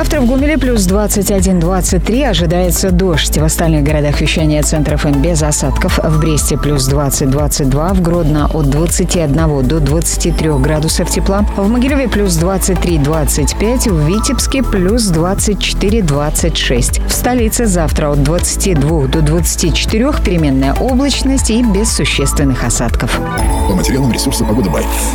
Завтра в Гомеле плюс 21-23. Ожидается дождь. В остальных городах вещания центров ФМ без осадков. В Бресте плюс 20-22. В Гродно от 21 до 23 градусов тепла. В Могилеве плюс 23-25. В Витебске плюс 24-26. В столице завтра от 22 до 24. Переменная облачность и без существенных осадков. По материалам ресурса «Погода Бай».